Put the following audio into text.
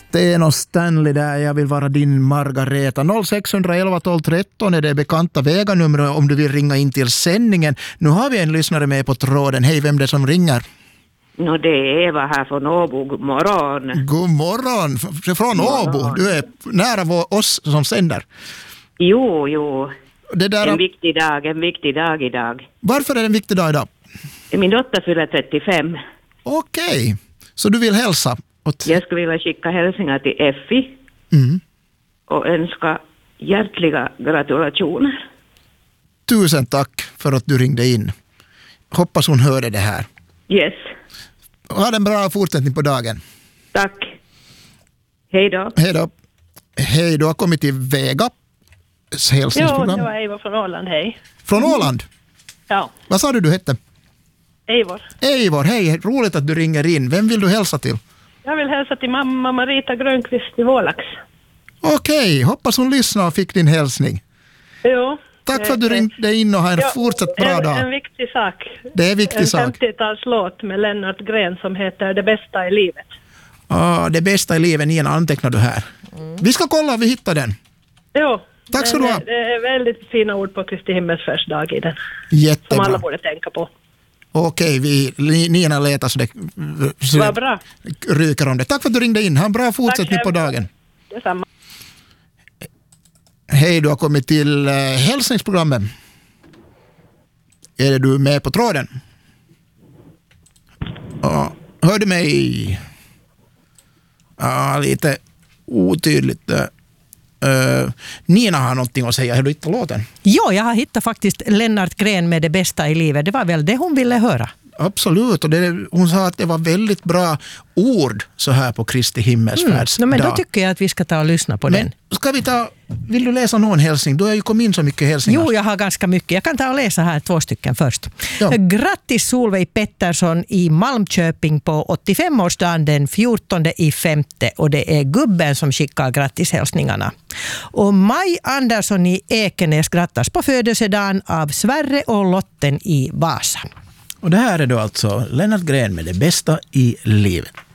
Sten och Stanley där, jag vill vara din Margareta. 0611 12 13 är det bekanta väganumret om du vill ringa in till sändningen. Nu har vi en lyssnare med på tråden. Hej, vem det som ringer? Det är Eva här från Åbo. God morgon. God morgon. Från Åbo. Du är nära oss som sänder. Jo. Det där... En viktig dag idag. Varför är det en viktig dag idag? Min dotter fyller 35. Okej. Så du vill hälsa? Jag skulle vilja skicka hälsningar till Effi. Och önska hjärtliga gratulationer. Tusen tack för att du ringde in. Hoppas hon hörde det här. Yes. Ha en bra fortsättning på dagen. Tack. Hej då. Hej, du har kommit till Vega. Jo, det var Eivor från Åland, hej. Från Åland? Ja. Vad sa du hette? Eivor, hej. Roligt att du ringer in. Vem vill du hälsa till? Jag vill hälsa till mamma Marita Grönqvist i Vålax. Okej, hoppas hon lyssnar och fick din hälsning. Jo. Tack för att du ringde in och ha en fortsatt bra dag. En viktig sak. Det är en viktig sak. En 50-talslåt med Lennart Gren som heter Det bästa i livet. Det bästa i livet, Nina, antecknar du här. Vi ska kolla om vi hittar den. Jo. Tack ska du ha. Det är väldigt fina ord på Kristi himmelsfärdsdag i den. Jättebra. Som alla borde tänka på. Okej, Nina letar så det Vad bra. ryker om det. Tack för att du ringde in. Ha en bra fortsättning på dagen. Detsamma. Hej, du har kommit till hälsningsprogrammet. Är du med på tråden? Ja, hör du mig? Ja, lite otydligt. Nina har någonting att säga. Har du hittat låten? Ja, jag har hittat faktiskt Lennart Gren med Det bästa i livet. Det var väl det hon ville höra. Absolut, och hon sa att det var väldigt bra ord så här på Kristi himmelsfärdsdag. Men då tycker jag att vi ska ta och lyssna på den. Ska vi vill du läsa någon hälsning? Du har ju kommit in så mycket hälsningar. Jo, jag har ganska mycket. Jag kan ta och läsa här 2 stycken först. Ja. Grattis Solveig Pettersson i Malmköping på 85-årsdagen den 14/5. Och det är gubben som skickar grattishälsningarna. Och Maj Andersson i Ekenäs grattas på födelsedagen av Sverre och Lotten i Vasa. Och det här är då alltså Lennart Gren med Det bästa i livet.